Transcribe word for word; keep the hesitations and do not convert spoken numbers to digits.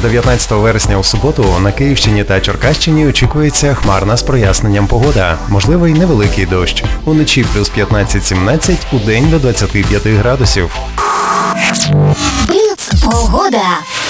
дев'ятнадцятого вересня у суботу на Київщині та Черкащині очікується хмарна з проясненням погода. Можливий невеликий дощ. Уночі плюс п'ятнадцять-сімнадцять, удень до двадцяти п'яти градусів. Бліц погода.